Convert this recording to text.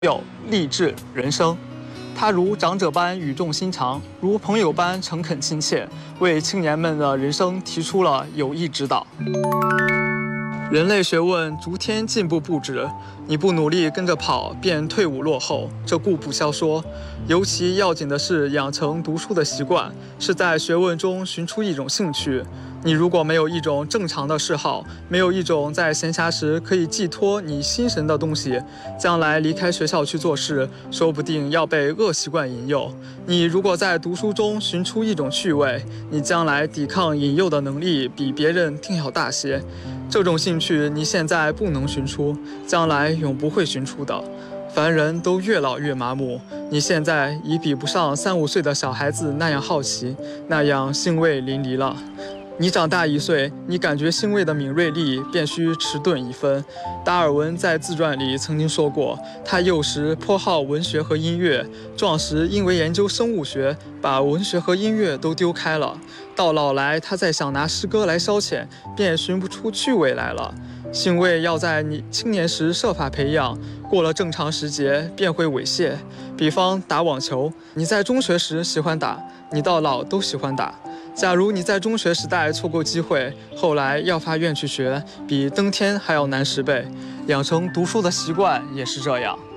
有励志人生。他如长者般语重心长，如朋友般诚恳亲切，为青年们的人生提出了有益指导。人类学问逐天进步不止，你不努力跟着跑，便退伍落后，这固不消说。尤其要紧的是养成读书的习惯，是在学问中寻出一种兴趣。你如果没有一种正常的嗜好，没有一种在闲暇时可以寄托你心神的东西，将来离开学校去做事，说不定要被恶习惯引诱。你如果在读书中寻出一种趣味，你将来抵抗引诱的能力比别人定要大些。这种兴趣你现在不能寻出，将来永不会寻出的。凡人都越老越麻木，你现在已比不上3、5岁的小孩子那样好奇，那样兴味淋漓了。你长大1岁，你感觉兴味的敏锐力便需迟钝1分。达尔文在自传里曾经说过，他幼时颇好文学和音乐，壮时因为研究生物学，把文学和音乐都丢开了。到老来，他再想拿诗歌来消遣，便寻不出趣味来了。兴味要在你青年时设法培养，过了正常时节便会猥亵。比方打网球，你在中学时喜欢打，你到老都喜欢打。假如你在中学时代错过机会，后来要发愿去学，比登天还要难10倍。养成读书的习惯也是这样。